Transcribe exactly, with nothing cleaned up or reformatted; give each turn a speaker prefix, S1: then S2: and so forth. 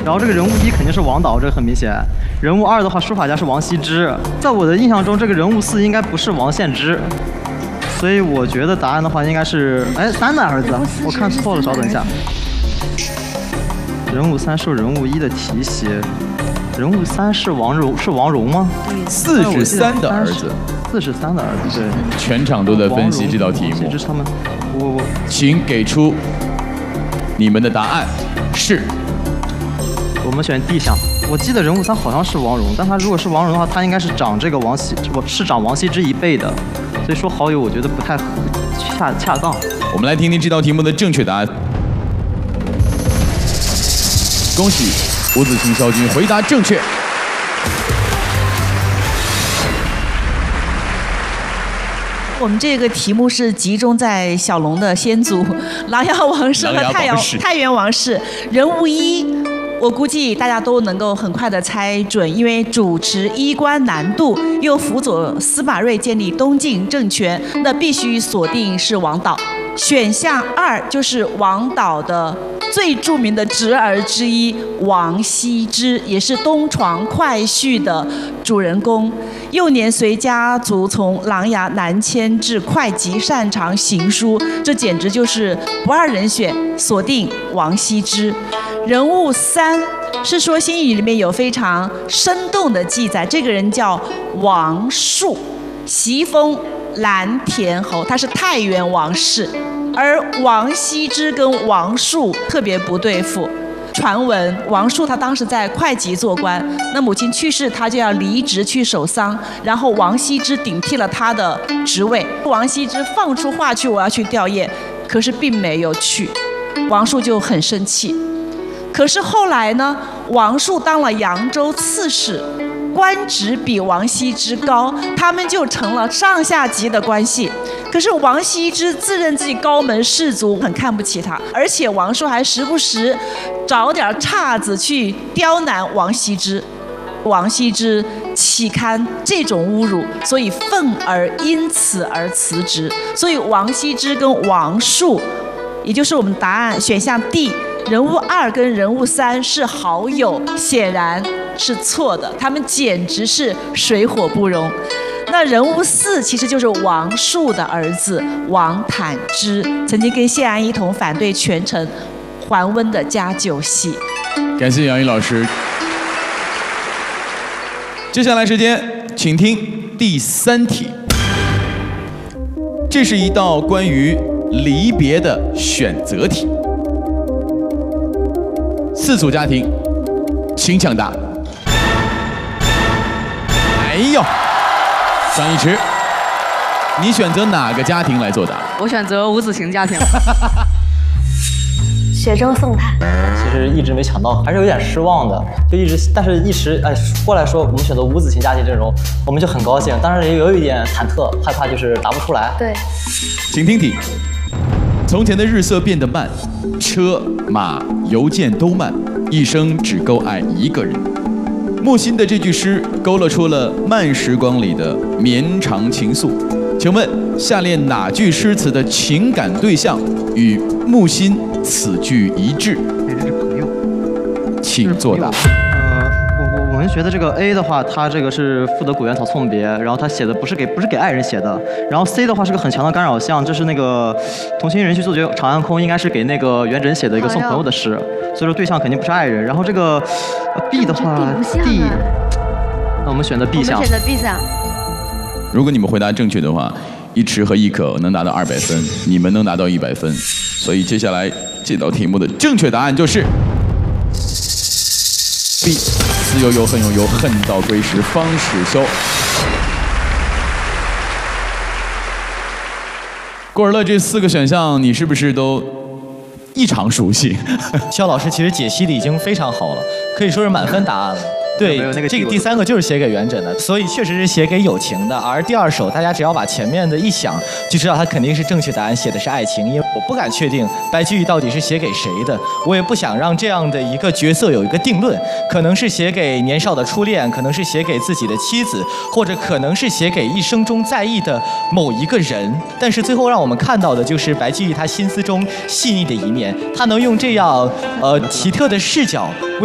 S1: 然后这个人物一肯定是王导，这个很明显。人物二的话，书法家是王羲之。在我的印象中，这个人物四应该不是王献之，所以我觉得答案的话应该是哎三的儿子，我看错了，稍等一下。人物三受人物一的提携，人物三是王蓉，是王蓉吗？
S2: 四十三的儿子，
S1: 四十三的儿子，对。
S2: 全场都在分析这道题目。
S1: 这是他们，我我，
S2: 请给出你们的答案是。
S1: 我们选 D 项。我记得人物三好像是王蓉，但他如果是王蓉的话，他应该是长这个王羲，不是长王羲之一辈的，所以说好友我觉得不太恰恰当。
S2: 我们来听听这道题目的正确答案。恭喜吴子晴校军回答正确。
S3: 我们这个题目是集中在小龙的先祖琅琊王氏和太阳太原王氏。人物一，我估计大家都能够很快的猜准，因为主持衣冠南渡，又辅佐司马睿建立东晋政权，那必须锁定是王导。选项二就是王导的最著名的侄儿之一王羲之，也是东床快婿的主人公。幼年随家族从琅琊南迁至会稽，擅长行书，这简直就是不二人选，锁定王羲之。人物三是《说新语》里面有非常生动的记载，这个人叫王树，袭封蓝田侯，他是太原王氏。而王羲之跟王树特别不对付。传闻王树他当时在会稽做官，那母亲去世，他就要离职去守丧，然后王羲之顶替了他的职位。王羲之放出话去，我要去吊唁，可是并没有去，王树就很生气。可是后来呢，王树当了扬州刺史，官职比王羲之高，他们就成了上下级的关系。可是王羲之自认自己高门士族，很看不起他，而且王树还时不时找点岔子去刁难王羲之。王羲之岂堪这种侮辱，所以愤而因此而辞职。所以王羲之跟王树，也就是我们答案选项 D， 人物二跟人物三是好友，显然是错的，他们简直是水火不容。那人物四其实就是王树的儿子王坦之，曾经跟谢安一同反对权臣桓温的加酒戏。
S2: 感谢杨毅老师。接下来时间，请听第三题。这是一道关于离别的选择题。四组家庭，请抢答。哎呦！张一驰，你选择哪个家庭来作答？
S4: 我选择吴子晴家庭。
S5: 雪州宋太。
S6: 其实一直没抢到，还是有点失望的。就一直，但是一时哎过来说我们选择吴子晴家庭阵容，我们就很高兴，当然也有一点忐忑，害怕就是答不出来。
S5: 对。
S2: 请听题：从前的日色变得慢，车马邮件都慢，一生只够爱一个人。木心的这句诗勾勒出了慢时光里的绵长情愫。请问下列哪句诗词的情感对象与木心此句一致？
S1: 这是朋友，
S2: 请作答。
S1: 呃，我我我们觉得这个 A 的话，它这个是赋得古原草送别，然后他写的不是给不是给爱人写的。然后 C 的话是个很强的干扰项，这是那个同心人去作绝长安空，应该是给那个元稹写的一个送朋友的诗，所以说对象肯定不是爱人。然后这个 B 的话 ，D， 那我们选择 B 项。
S5: 我们选择 B 项。
S2: 如果你们回答正确的话，一池和一可能拿到二百分，你们能拿到一百分。所以接下来这道题目的正确答案就是 B。思悠悠，恨悠悠，恨到归时方始休。郭尔乐这四个选项，你是不是都异常熟悉？
S7: 肖老师其实解析的已经非常好了，可以说是满分答案了。对，这个第三个就是写给元稹的，所以确实是写给有情的。而第二首，大家只要把前面的一想，就知道它肯定是正确答案，写的是爱情。因为我不敢确定白居易到底是写给谁的，我也不想让这样的一个角色有一个定论，可能是写给年少的初恋，可能是写给自己的妻子，或者可能是写给一生中在意的某一个人。但是最后让我们看到的就是白居易他心思中细腻的一面，他能用这样呃奇特的视角。